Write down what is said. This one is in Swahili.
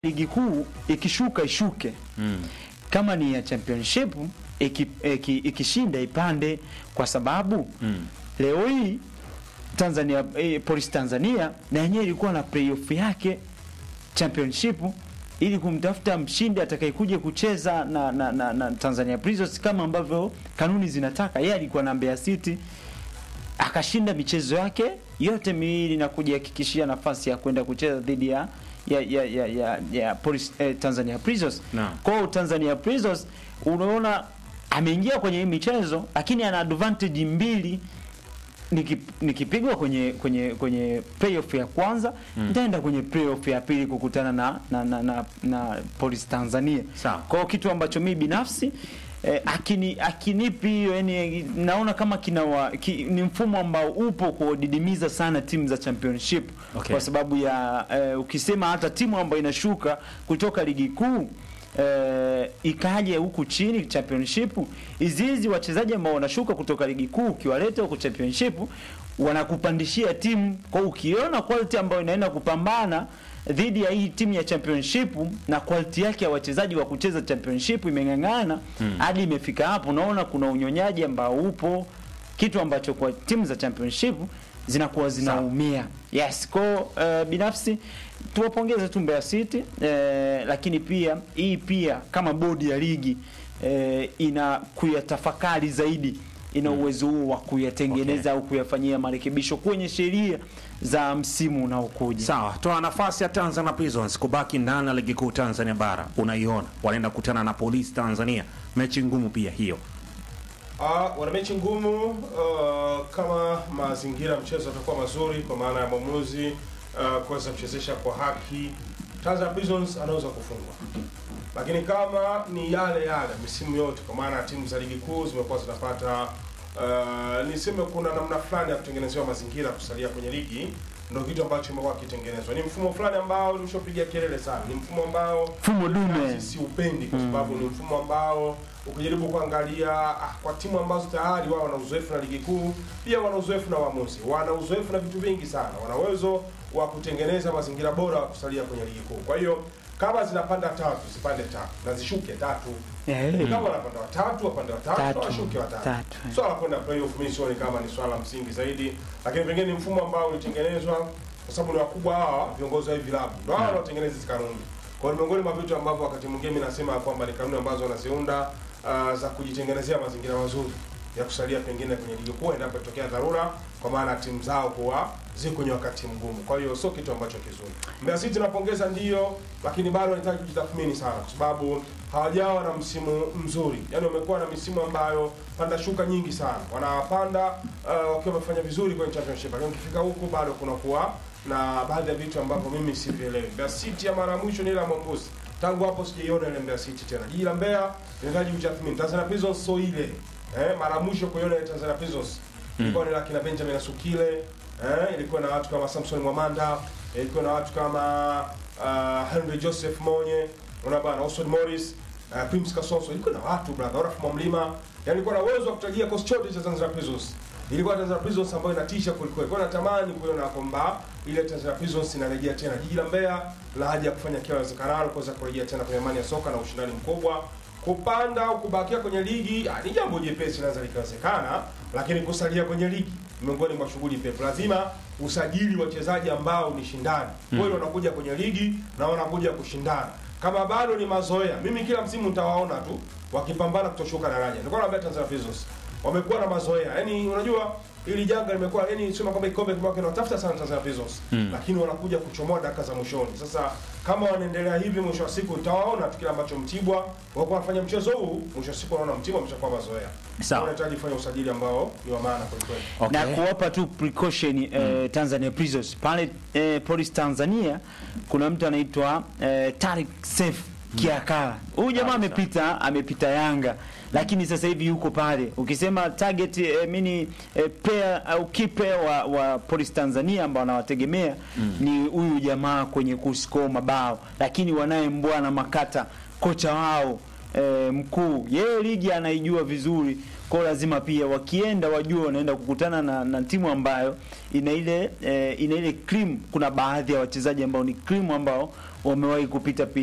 ligi kuu ikishuka ishuke. Kama ni ya championship ikishinda ipande, kwa sababu leo hii Tanzania Police Tanzania na yenyewe ilikuwa na playoff yake championship ili kumtafuta mshindi atakayekuja kucheza na Tanzania Prisons kama ambavyo kanuni zinataka. Yeye alikuwa na Mbeya City, akashinda michezo yake yote miwili na kujihakikishia nafasi ya kwenda kucheza dhidi ya Police Tanzania Prisons. Kwa Tanzania Prisons unaona ameingia kwenye hii michezo, lakini ana advantage mbili. Nikipigwa kwenye playoff ya kwanza, nitaenda kwenye playoff ya pili kukutana na Police Tanzania. Kwa kitu ambacho mimi binafsi akinipi hiyo, yani naona kama ni mfumo ambao upo kuodidimiza sana timu za championship. Kwa sababu ya ukisema hata timu ambayo inashuka kutoka ligi kuu ikaje huku chini championship, hizi wachezaji ambao wanashuka kutoka ligi kuu ukiwaleta huku championship wanakupandishia timu. Kwa ukiona quality ambayo inaenda kupambana dhidi ya hii timu ya championship na quality yake ya wachezaji wa kucheza championship imengangana hadi imefika hapo, unaona kuna unyonyaji ambao upo, kitu ambacho kwa timu za championship zinakuwa zinaumia. Yes, kwa binafsi tuwapongeze tu Mbeya City, lakini pia kama bodi ya ligi ina kuyatafakari zaidi, ina uwezo huo wa kuyatengeneza au kuyafanyia marekebisho kwenye sheria za msimu unaokuja. Sawa, toa nafasi ya Tanzania Prisons kubaki ndani ya ligi kuu Tanzania bara. Unaiona wanaenda kukutana na Police Tanzania, mechi ngumu pia hiyo. Wana mechi ngumu, kama mazingira mchezo yatakuwa mazuri kwa maana ya mwamuzi kuweza kuchezesha kwa haki, Tanzania Prisons anaweza kufungwa. Lakini kama ni yale misimu yote, kwa maana timu za ligi kuu zimekuwa zinapata niseme kuna namna fulani ya kutengenezewa mazingira kusalia kwenye ligi, ndio kitu ambacho kimekuwa kitengenezwa. Ni mfumo fulani ambao nimeshopigia kelele sana. Ni mfumo ambao mfumo dume si upendi, kwa sababu ni mfumo ambao ukijaribu kuangalia kwa timu ambazo tayari wao wana uzoefu na ligi kuu, pia wana uzoefu na waamuzi, wana uzoefu na vitu vingi sana, wana uwezo wa kutengeneza mazingira bora ya kusalia kwenye ligi kuu. Kwa hiyo kama zinapanda 3 zipande 3 na zishuke 3. Kama wanapanda 3 wapande 3 washuke 3. Swala kwenda playoff mimi sioni kama ni swala msingi zaidi, lakini pengine ni mfumo ambao ulitengenezwa kwa sababu ni wakubwa hawa viongozi wa vilabu ndio hao wanaotengeneza hizo kanuni. Kwa hiyo miongoni mwa vitu ambavyo wakati mwingine mimi nasema kwamba ni kanuni ambazo wanaziunda za kujitengenezea mazingira mazuri ya kusalia pengine kwenye ligi kuu endapo itokea dharura, kwa maana timu zao kuwa ziko kwenye wakati mgumu. Kwa hiyo sio kitu ambacho kizuri. Mbeya City napongeza ndio, lakini bado wanahitaji kujitathmini sana, kwa sababu hawajawa na msimu mzuri. Yaani wamekuwa na misimu ambayo panda shuka nyingi sana. Wanapanda wakiwa wamefanya vizuri kwenye championship, lakini ukifika huku bado kuna kuwa na baadhi ya vitu ambavyo mimi sivielewi. Mbeya City ya mara mwisho ni ile Mwamuzi. Tangu hapo sijaiona ile Mbeya City tena. Jiji la Mbeya linahitaji kujitathmini. Tanzania Prisons so ile mara mwisho kuiona Tanzania Prisons ilikuwa ni kina Benjamin Asukile, ilikuwa na watu kama Samson Mwamanda, ilikuwa na watu kama Henry Joseph Monye, unaona bana, Oswald Morris, Prince Kasoso, ilikuwa na watu brother, Oraf Mwamlima, yani ilikuwa na uwezo wa kutajia kosi chote cha Tanzania Prisons. Ilikuwa Tanzania Prisons ambayo inatisha kuliko. Kwa natamani kuiona kwamba ile Tanzania Prisons inarejea tena. Jiji la Mbeya la haja ya kufanya kila uwezekanalo kuweza kurejea tena kwenye amani ya soka na ushindani mkubwa. Kupanda au kubakia kwenye ligi ni jambo jepesi, linaweza likawezekana, lakini kusalia kwenye ligi miongoni mwa shughuli pepe, lazima usajili wachezaji ambao ni shindani. Wao wanakuja kwenye ligi na wanakuja kushindana. Kama bado ni mazoea, mimi kila msimu nitawaona tu wakipambana kutoshuka daraja. Nilikuwa naambia Tanzania Prisons wamekuwa na mazoea. Yaani unajua ili janga limekuwa, yani sema kwamba ikombe kwa kinatafuta sana Tanzania Prisons, lakini wanakuja kuchomoa dakika za mwishoni. Sasa kama wanaendelea hivi, mwisho wa siku utawaona tu kile ambacho Mtibwa wako wanafanya mchezo huu, mwisho wa siku wanaona Mtibwa ameshakuwa mazoea. Wanahitaji kufanya usajili ambao ni wa maana kwa kweli. Na kuwapa tu precaution Tanzania Prisons. Pale Police Tanzania kuna mtu anaitwa Tariq Seif Kiakala. Huyu jamaa amepita Yanga, lakini sasa hivi yuko pale. Ukisema target player au keeper wa Police Tanzania ambao wanawategemea ni huyu jamaa kwenye kuscore mabao, lakini wanaye Mbwana Makata, kocha wao mkuu. Yeye ligi anaijua vizuri, kwa lazima pia wakienda wajue wanaenda kukutana na timu ambayo ina ile cream. Kuna baadhi ya wachezaji ambao ni cream ambao wamewahi kupita